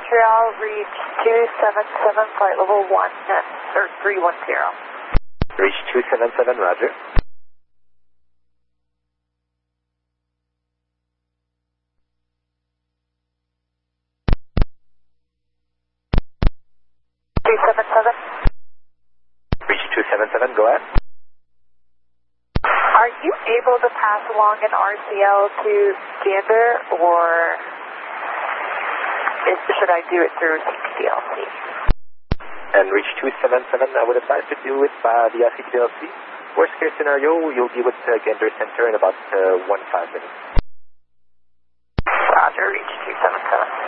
Montreal, reach 277, flight level 310. Reach 277, roger. Reach 277, go ahead. Are you able to pass along an RCL to Gander, or should I do it through CTLC? And reach 277, I would advise to do it via CTLC. Worst case scenario, you'll be with Gander Center in about 15 minutes. Roger, reach 277.